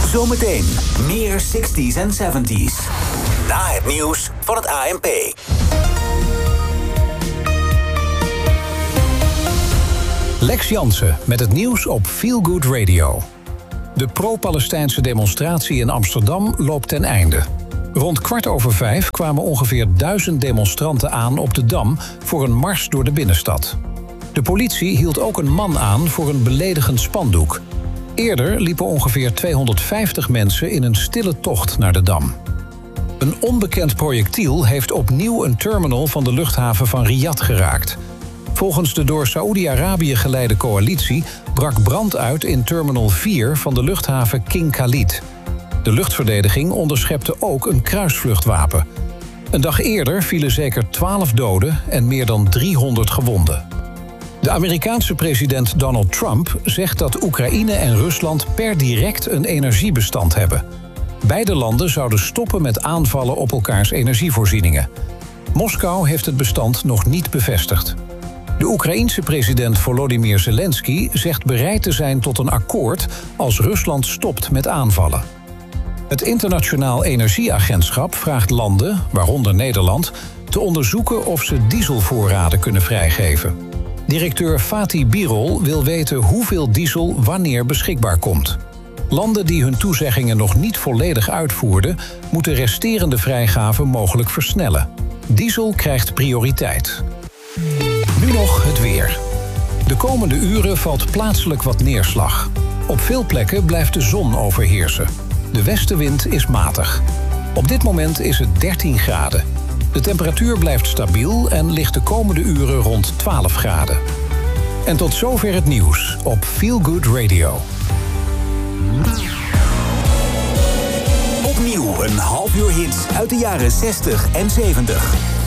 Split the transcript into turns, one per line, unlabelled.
Zometeen meer 60s en 70s. Na het nieuws van het ANP.
Lex Jansen met het nieuws op Feel Good Radio. De pro-Palestijnse demonstratie in Amsterdam loopt ten einde. Rond 4:15 kwamen ongeveer 1000 demonstranten aan op de Dam voor een mars door de binnenstad. De politie hield ook een man aan voor een beledigend spandoek. Eerder liepen ongeveer 250 mensen in een stille tocht naar de Dam. Een onbekend projectiel heeft opnieuw een terminal van de luchthaven van Riyadh geraakt. Volgens de door Saoedi-Arabië geleide coalitie brak brand uit in terminal 4 van de luchthaven King Khalid. De luchtverdediging onderschepte ook een kruisvluchtwapen. Een dag eerder vielen zeker 12 doden en meer dan 300 gewonden. De Amerikaanse president Donald Trump zegt dat Oekraïne en Rusland per direct een energiebestand hebben. Beide landen zouden stoppen met aanvallen op elkaars energievoorzieningen. Moskou heeft het bestand nog niet bevestigd. De Oekraïense president Volodymyr Zelensky zegt bereid te zijn tot een akkoord als Rusland stopt met aanvallen. Het Internationaal Energieagentschap vraagt landen, waaronder Nederland, te onderzoeken of ze dieselvoorraden kunnen vrijgeven. Directeur Fatih Birol wil weten hoeveel diesel wanneer beschikbaar komt. Landen die hun toezeggingen nog niet volledig uitvoerden, moeten resterende vrijgaven mogelijk versnellen. Diesel krijgt prioriteit. Nu nog het weer. De komende uren valt plaatselijk wat neerslag. Op veel plekken blijft de zon overheersen. De westenwind is matig. Op dit moment is het 13 graden. De temperatuur blijft stabiel en ligt de komende uren rond 12 graden. En tot zover het nieuws op Feel Good Radio.
Opnieuw een half uur hits uit de jaren 60 en 70.